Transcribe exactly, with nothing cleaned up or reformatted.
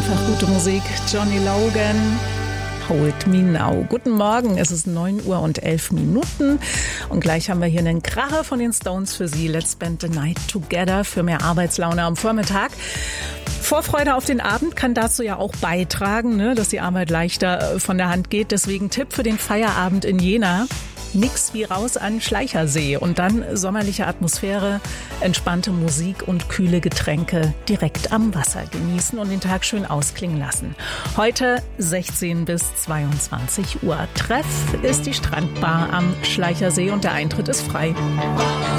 Einfach gute Musik. Johnny Logan, Hold Me Now. Guten Morgen, es ist neun Uhr und elf Minuten und gleich haben wir hier einen Kracher von den Stones für Sie. Let's spend the night together für mehr Arbeitslaune am Vormittag. Vorfreude auf den Abend kann dazu ja auch beitragen, ne, dass die Arbeit leichter von der Hand geht. Deswegen Tipp für den Feierabend in Jena. Nix wie raus an Schleichersee und dann sommerliche Atmosphäre, entspannte Musik und kühle Getränke direkt am Wasser genießen und den Tag schön ausklingen lassen. Heute sechzehn bis zweiundzwanzig Uhr. Treff ist die Strandbar am Schleichersee und der Eintritt ist frei.